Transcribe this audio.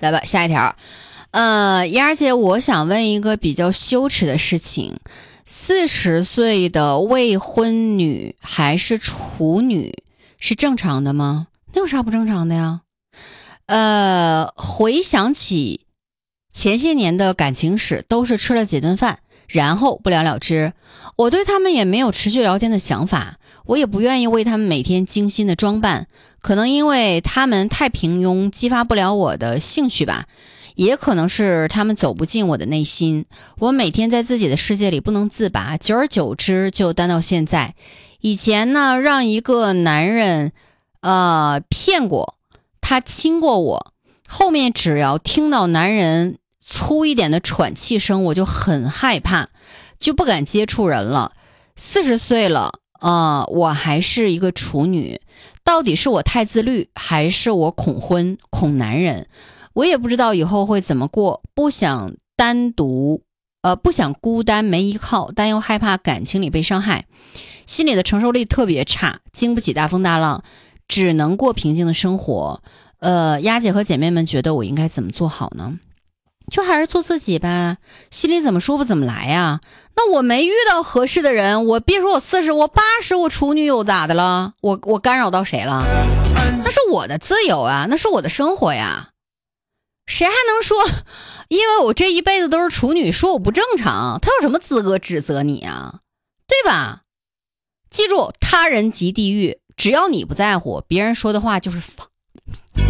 来吧，下一条。丫姐，我想问一个比较羞耻的事情：40岁的未婚女还是处女是正常的吗？那有啥不正常的呀？回想起前些年的感情史，都是吃了几顿饭，然后不了了之。我对他们也没有持续聊天的想法，我也不愿意为他们每天精心的装扮，可能因为他们太平庸，激发不了我的兴趣吧。也可能是他们走不进我的内心，我每天在自己的世界里不能自拔，久而久之就单到现在。以前呢，让一个男人骗过他，亲过我，后面只要听到男人粗一点的喘气声，我就很害怕，就不敢接触人了。40岁了我还是一个处女，到底是我太自律，还是我恐婚恐男人？我也不知道以后会怎么过，不想孤单没依靠，但又害怕感情里被伤害，心理的承受力特别差，经不起大风大浪，只能过平静的生活。丫姐和姐妹们觉得我应该怎么做好呢？就还是做自己吧，心里怎么舒服怎么来呀。那我没遇到合适的人，我别说我40，我80，我处女又咋的了？我干扰到谁了？那是我的自由啊，那是我的生活呀。谁还能说因为我这一辈子都是处女说我不正常？他有什么资格指责你啊？对吧？记住，他人即地狱，只要你不在乎，别人说的话就是